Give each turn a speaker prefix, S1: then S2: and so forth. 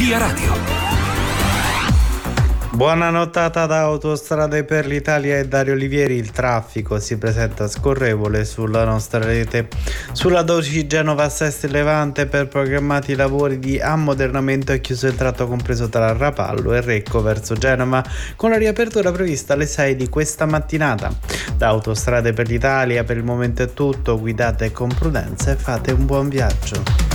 S1: Via Radio.
S2: Buona nottata da Autostrade per l'Italia e Dario Olivieri. Il traffico si presenta scorrevole sulla nostra rete. Sulla 12 Genova-Sesti Levante per programmati lavori di ammodernamento è chiuso il tratto compreso tra Rapallo e Recco verso Genova, con la riapertura prevista alle 6 di questa mattinata. Da Autostrade per l'Italia per il momento è tutto, guidate con prudenza e fate un buon viaggio.